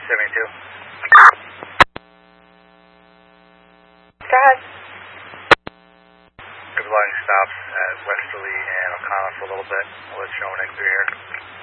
72. Go ahead. Good luck. Stops at Westerly and O'Connell for a little bit. We'll let you know when they're here.